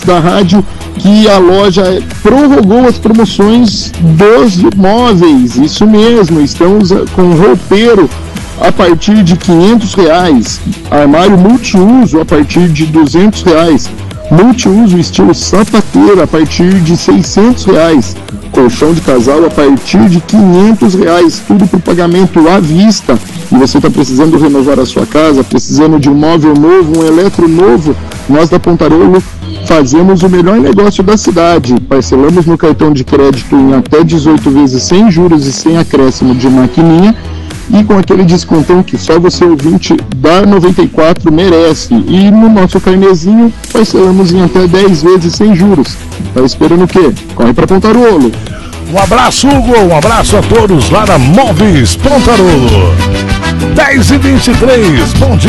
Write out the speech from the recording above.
da rádio que a loja prorrogou as promoções dos móveis. Isso mesmo, estamos com roupeiro a partir de R$500, armário multiuso a partir de R$200, multiuso estilo sapateiro a partir de R$600, colchão de casal a partir de R$500, tudo por pagamento à vista. E você está precisando renovar a sua casa, precisando de um móvel novo, um eletro novo, nós da Pontarolo fazemos o melhor negócio da cidade. Parcelamos no cartão de crédito em até 18 vezes sem juros e sem acréscimo de maquininha, e com aquele descontão que só você ouvinte da 94 merece. E no nosso carnezinho parcelamos em até 10 vezes sem juros. Tá esperando o quê? Corre pra Pontarolo. Um abraço, Hugo, um abraço a todos lá na Móveis Pontarolo. 10h23, bom dia.